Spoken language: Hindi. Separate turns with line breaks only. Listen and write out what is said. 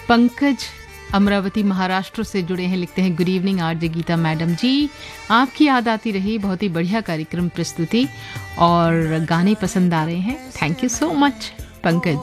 पंकज अमरावती महाराष्ट्र से जुड़े हैं, लिखते हैं good evening RJ Gita madam जी, आपकी याद आती रही, बहुत ही बढ़िया कार्यक्रम प्रस्तुति और गाने पसंद आ रहे हैं। Thank you so much Pankaj.